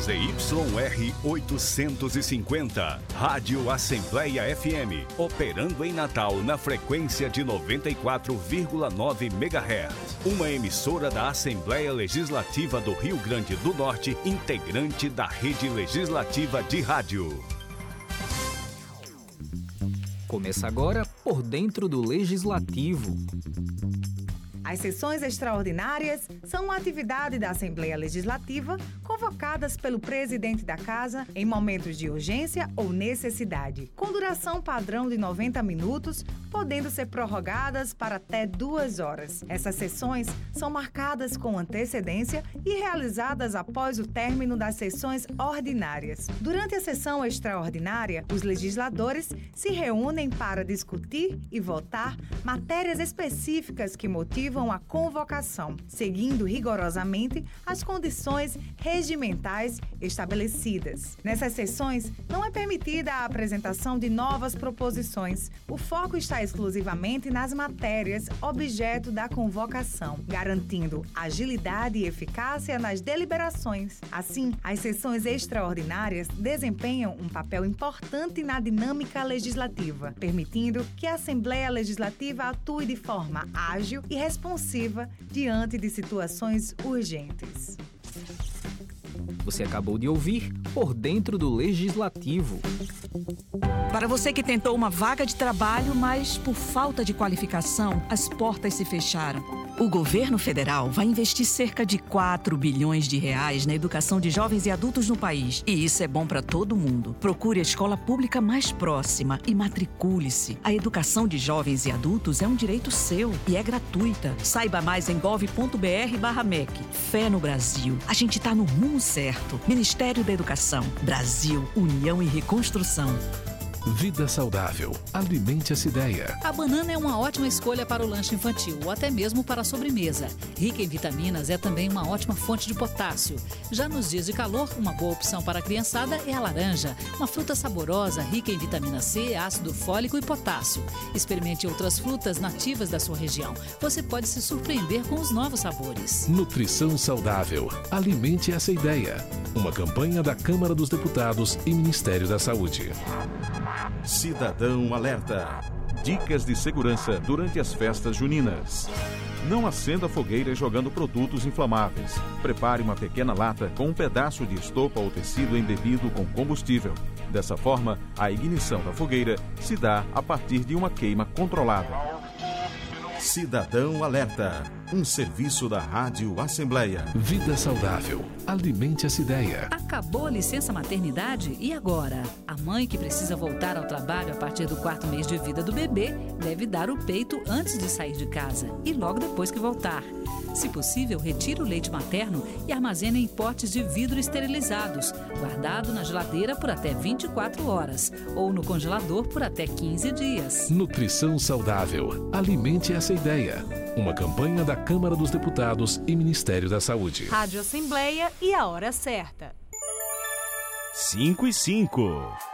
ZYR 850, Rádio Assembleia FM, operando em Natal na frequência de 94,9 MHz. Uma emissora da Assembleia Legislativa do Rio Grande do Norte, integrante da Rede Legislativa de Rádio. Começa agora Por Dentro do Legislativo. As sessões extraordinárias são uma atividade da Assembleia Legislativa convocadas pelo presidente da Casa em momentos de urgência ou necessidade, com duração padrão de 90 minutos, podendo ser prorrogadas para até 2 horas. Essas sessões são marcadas com antecedência e realizadas após o término das sessões ordinárias. Durante a sessão extraordinária, os legisladores se reúnem para discutir e votar matérias específicas que motivam a convocação, seguindo rigorosamente as condições regimentais estabelecidas. Nessas sessões, não é permitida a apresentação de novas proposições. O foco está exclusivamente nas matérias objeto da convocação, garantindo agilidade e eficácia nas deliberações. Assim, as sessões extraordinárias desempenham um papel importante na dinâmica legislativa, permitindo que a Assembleia Legislativa atue de forma ágil e responsiva diante de situações urgentes. Você acabou de ouvir Por Dentro do Legislativo. Para você que tentou uma vaga de trabalho, mas por falta de qualificação, as portas se fecharam. O governo federal vai investir cerca de 4 bilhões de reais na educação de jovens e adultos no país. E isso é bom para todo mundo. Procure a escola pública mais próxima e matricule-se. A educação de jovens e adultos é um direito seu e é gratuita. Saiba mais em gov.br/MEC. Fé no Brasil. A gente tá no rumo certo. Ministério da Educação. Brasil, União e Reconstrução. Vida saudável. Alimente essa ideia. A banana é uma ótima escolha para o lanche infantil ou até mesmo para a sobremesa. Rica em vitaminas, é também uma ótima fonte de potássio. Já nos dias de calor, uma boa opção para a criançada é a laranja. Uma fruta saborosa, rica em vitamina C, ácido fólico e potássio. Experimente outras frutas nativas da sua região. Você pode se surpreender com os novos sabores. Nutrição saudável. Alimente essa ideia. Uma campanha da Câmara dos Deputados e Ministério da Saúde. Cidadão Alerta. Dicas de segurança durante as festas juninas. Não acenda fogueiras jogando produtos inflamáveis. Prepare uma pequena lata com um pedaço de estopa ou tecido embebido com combustível. Dessa forma, a ignição da fogueira se dá a partir de uma queima controlada. Cidadão Alerta. Um serviço da Rádio Assembleia. Vida saudável. Alimente essa ideia. Acabou a licença maternidade e agora? A mãe que precisa voltar ao trabalho a partir do 4º mês de vida do bebê deve dar o peito antes de sair de casa e logo depois que voltar. Se possível, retire o leite materno e armazene em potes de vidro esterilizados, guardado na geladeira por até 24 horas ou no congelador por até 15 dias. Nutrição saudável. Alimente essa ideia. Uma campanha da Câmara dos Deputados e Ministério da Saúde. Rádio Assembleia e a hora certa. 5:05.